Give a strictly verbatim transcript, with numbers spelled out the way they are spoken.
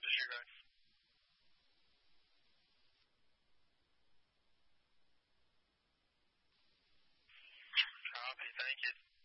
十个。好，可以再一起。